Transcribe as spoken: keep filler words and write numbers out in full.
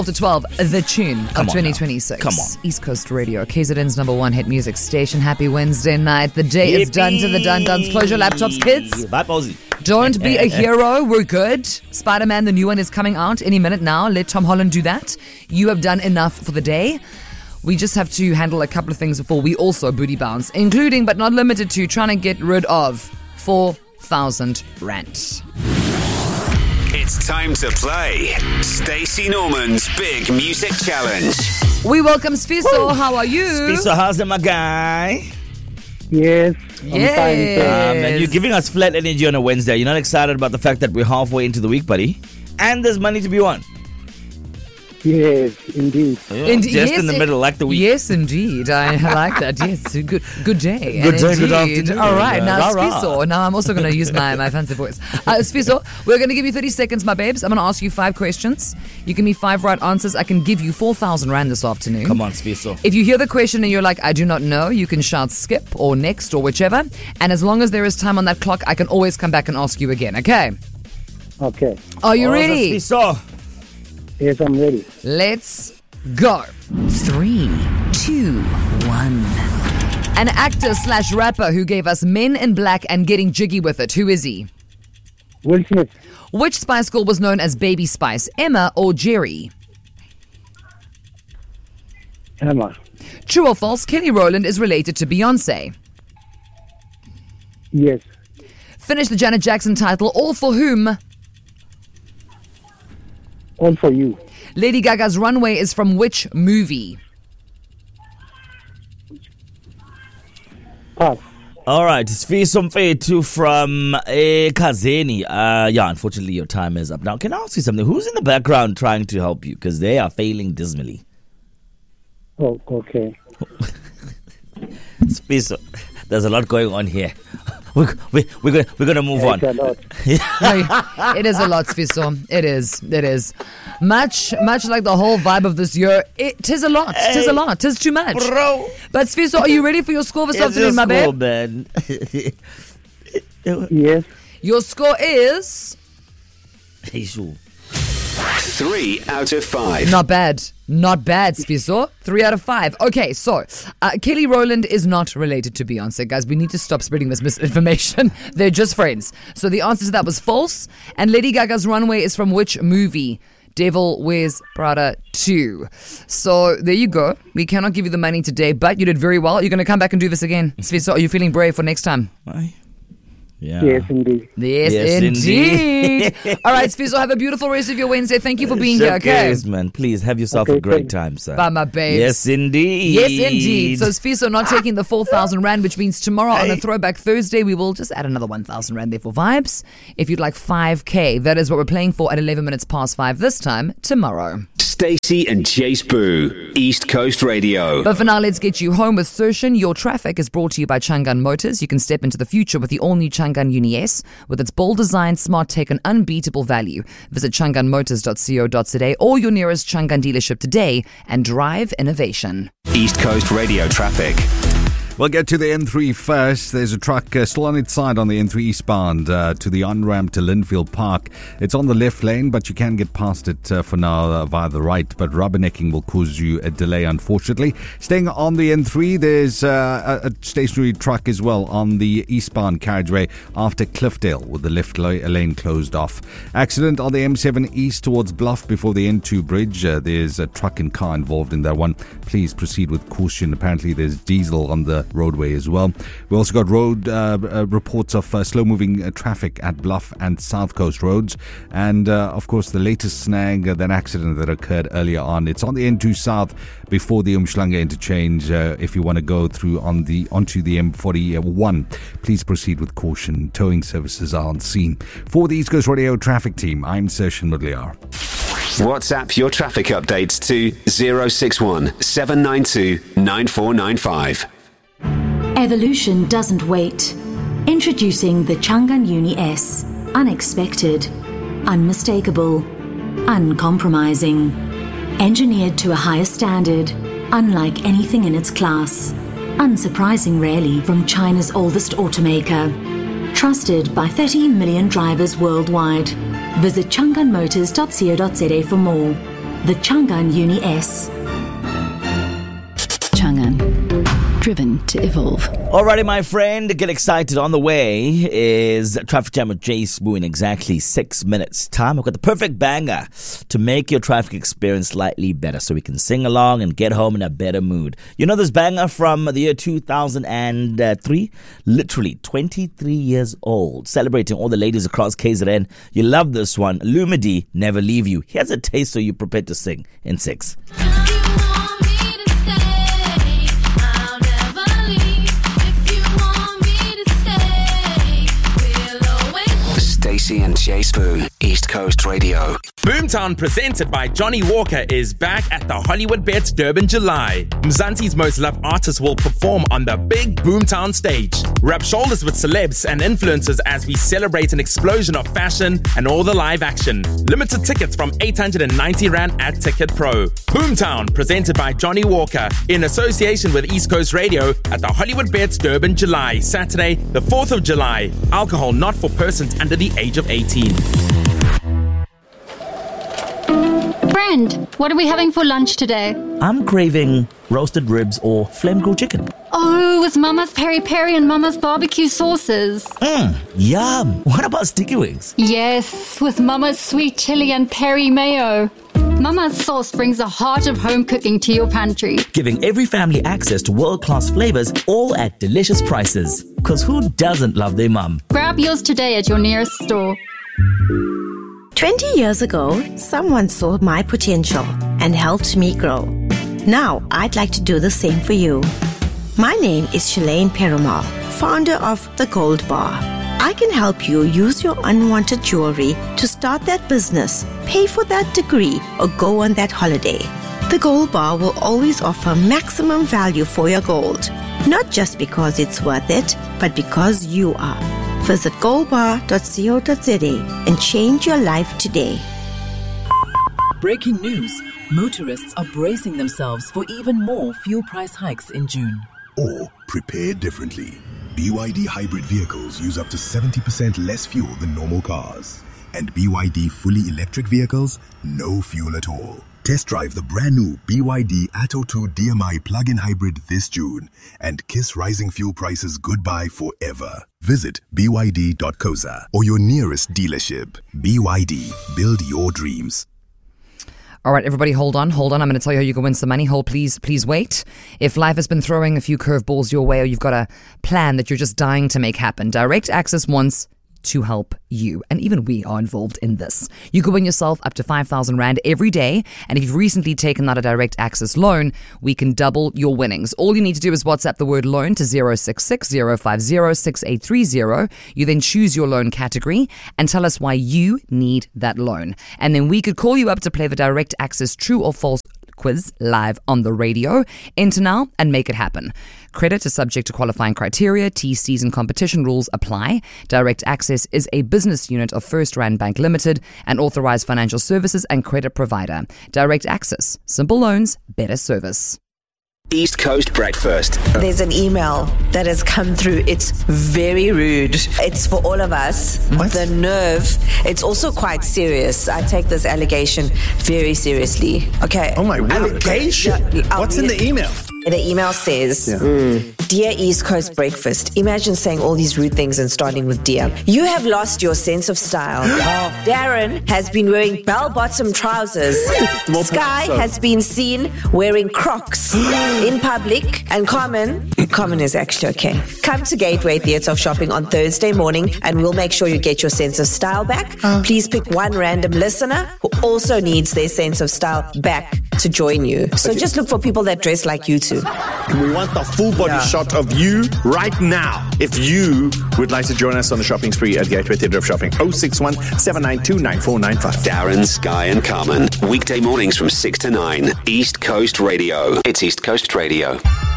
To twelve, the tune Come of on twenty twenty-six. now. Come on. East Coast Radio, K Z N's number one hit music station. Happy Wednesday night. The day is done to the dun duns. Close your laptops, kids. Bye, Posey. Don't be a hero. We're good. Spider-Man, the new one, is coming out any minute now. Let Tom Holland do that. You have done enough for the day. We just have to handle a couple of things before we also booty bounce, including but not limited to trying to get rid of four thousand rand. It's time to play Stacey Norman's Big Music Challenge. We welcome Sfiso. How are you? Sfiso, how's it, my guy? Yes, I'm Yes. fine. Um, and you're giving us flat energy on a Wednesday. You're not excited about the fact that we're halfway into the week, buddy? And there's money to be won. Yes, indeed. Indeed, Just yes, in the it- middle, like the week. Yes, indeed. I like that. Yes, good good day. Good And day, good indeed. afternoon. All right, now Rah, rah. Sfiso. Now I'm also going to use my, my fancy voice. Uh, Sfiso, we're going to give you thirty seconds, my babes. I'm going to ask you five questions. You give me five right answers. I can give you four thousand rand this afternoon. Come on, Sfiso. If you hear the question and you're like, I do not know, you can shout skip or next or whichever. And as long as there is time on that clock, I can always come back and ask you again, okay? Okay. Are you Oh, ready? Sfiso. Yes, I'm ready. Let's go. Three, two, one. An actor slash rapper who gave us Men in Black and Getting Jiggy with It. Who is he? Will Smith. Which Spice Girl was known as Baby Spice, Emma or Jerry? Emma. True or false, Kelly Rowland is related to Beyonce. Yes. Finish the Janet Jackson title, All for Whom? All for you. Lady Gaga's Runway is from which movie? Pass. All right, Sfiso Mfethu from eh, Kazeni. Uh, yeah, unfortunately, your time is up. Now, can I ask you something? Who's in the background trying to help you? Because they are failing dismally. Oh, okay. Sfiso, there's a lot going on here. We're, we, we're going we're gonna move on. Thanks a lot. No, it is a lot, Sfiso. It is. It is. Much, much like the whole vibe of this year, it tis a lot. Tis a lot. Tis too much. Bro. But Sfiso, are you ready for your score this It's afternoon, my your babe? school, man. Yes. Your score is Hey, sure. Three out of five. not bad. Not bad, Sfiso. Three out of five. Okay, so uh, Kelly Rowland is not related to Beyonce, guys. We need to stop spreading this misinformation. They're just friends. So the answer to that was false. And Lady Gaga's Runway is from which movie? Devil Wears Prada two. So there you go. We cannot give you the money today, but you did very well. You're going to come back and do this again. Sfiso, are you feeling brave for next time? Aye. Yeah. Yes, indeed. Yes, Yes, indeed. indeed. All right, Sfiso, have a beautiful rest of your Wednesday. Thank you for being here, okay? Yes, man. Please have yourself Okay, a great thanks. time, sir. Bye, my babes. Yes, indeed. Yes, indeed. So Sfiso not taking the four thousand rand, which means tomorrow on a Hey. Throwback Thursday, we will just add another one thousand rand there for vibes. If you'd like five K, that is what we're playing for at eleven minutes past five this time tomorrow. Stacey and Jace Boo, East Coast Radio. But for now, let's get you home with Sershin. Your traffic is brought to you by Changan Motors. You can step into the future with the all-new Changan Uni S. With its bold design, smart tech, and unbeatable value. Visit changan motors dot co dot za or your nearest Changan dealership today and drive innovation. East Coast Radio traffic. We'll get to the N three first. There's a truck uh, still on its side on the N three eastbound uh, to the on-ramp to Linfield Park. It's on the left lane, but you can get past it uh, for now uh, via the right. But rubbernecking will cause you a delay, unfortunately. Staying on the N three, there's uh, a, a stationary truck as well on the eastbound carriageway after Cliffdale with the left la- lane closed off. Accident on the M seven east towards Bluff before the N two bridge. Uh, there's a truck and car involved in that one. Please proceed with caution. Apparently there's diesel on the roadway as well. We also got road uh, uh, reports of uh, slow-moving uh, traffic at Bluff and South Coast roads. And, uh, of course, the latest snag, uh, that accident that occurred earlier on. It's on the N two South before the Umhlanga interchange. Uh, if you want to go through on the onto the M forty-one, please proceed with caution. Towing services are on scene. For the East Coast Radio traffic team, I'm Sershin Mudliar. WhatsApp your traffic updates to zero six one seven nine two nine four nine five. Evolution doesn't wait. Introducing the Changan Uni S. Unexpected, unmistakable, uncompromising. Engineered to a higher standard, unlike anything in its class. Unsurprising really from China's oldest automaker. Trusted by thirty million drivers worldwide. Visit changan motors dot co dot za for more. the Chang'an Uni S. Chang'an, driven to evolve. Alrighty, my friend, get excited. On the way is Traffic Jam with Jay Spoo in exactly six minutes time. I've got the perfect banger to make your traffic experience slightly better so we can sing along and get home in a better mood. You know this banger from the year two thousand three? Literally twenty-three years old. Celebrating all the ladies across K Z N. You love this one. Lumidi, Never Leave You. Here's a taste so you're prepared to sing in six. Stacey and Jay Spoo, East Coast Radio. Boomtown, presented by Johnny Walker, is back at the Hollywood Bets Durban July. Mzansi's most loved artists will perform on the big Boomtown stage. Rub shoulders with celebs and influencers as we celebrate an explosion of fashion and all the live action. Limited tickets from eight hundred ninety rand at Ticket Pro. Boomtown, presented by Johnny Walker, in association with East Coast Radio at the Hollywood Bets Durban July, Saturday, the fourth of July. Alcohol not for persons under the age of eighteen. Friend, what are we having for lunch today? I'm craving roasted ribs or flame grilled chicken. Oh, with Mama's peri peri and Mama's barbecue sauces. Mmm, yum. What about sticky wings? Yes, with Mama's sweet chili and peri mayo. Mama's sauce brings the heart of home cooking to your pantry. Giving every family access to world-class flavors, all at delicious prices. Because who doesn't love their mum? Grab yours today at your nearest store. twenty years ago, someone saw my potential and helped me grow. Now, I'd like to do the same for you. My name is Shalane Perumal, founder of The Gold Bar. I can help you use your unwanted jewelry to start that business, pay for that degree, or go on that holiday. The Gold Bar will always offer maximum value for your gold. Not just because it's worth it, but because you are. Visit gold bar dot co dot za and change your life today. Breaking news. Motorists are bracing themselves for even more fuel price hikes in June. Or prepare differently. B Y D hybrid vehicles use up to seventy percent less fuel than normal cars. And B Y D fully electric vehicles, no fuel at all. Test drive the brand new B Y D Atto two D M I plug-in hybrid this June and kiss rising fuel prices goodbye forever. Visit b y d dot co dot za or your nearest dealership. B Y D, build your dreams. All right, everybody, hold on, hold on. I'm going to tell you how you can win some money. Hold, please, please wait. If life has been throwing a few curveballs your way or you've got a plan that you're just dying to make happen, Direct Access wants to help you. And even we are involved in this. You can win yourself up to five thousand rand every day. And if you've recently taken out a Direct Access loan, we can double your winnings. All you need to do is WhatsApp the word loan to zero six six zero five zero six eight three zero. You then choose your loan category and tell us why you need that loan. And then we could call you up to play the Direct Access true or false quiz live on the radio. Enter now and make it happen. Credit is subject to qualifying criteria. T Cs and competition rules apply. Direct Access is a business unit of First Rand Bank Limited, an authorized financial services and credit provider. Direct Access. Simple loans, better service. East Coast Breakfast. There's an email that has come through. It's very rude. It's for all of us. What? The nerve. It's also quite serious. I take this allegation very seriously. Okay. Oh my word. Allegation? Yeah, What's in the email? The email says, Yeah. mm, Dear East Coast Breakfast, imagine saying all these rude things and starting with dear. You have lost your sense of style. Darren has been wearing bell-bottom trousers. Sky has been seen wearing Crocs in public. And Common, Common is actually okay. Come to Gateway Theatre of Shopping on Thursday morning and we'll make sure you get your sense of style back. Please pick one random listener who also needs their sense of style back to join you. So just look for people that dress like you too. We want the full body yeah. shot of you right now. If you would like to join us on the shopping spree at Gateway Theatre of Shopping, oh six one, seven nine two, nine four nine five. Darren, Sky and Carmen. Weekday mornings from six to nine. East Coast Radio. It's East Coast Radio.